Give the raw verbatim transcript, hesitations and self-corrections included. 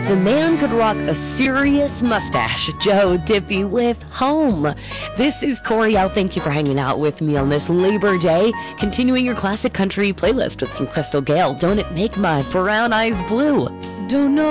The man could rock a serious mustache. Joe Diffie with Home. This is Corey out. Thank you for hanging out with me on this Labor Day. Continuing your classic country playlist with some Crystal Gale. Don't it make my brown eyes blue? Don't know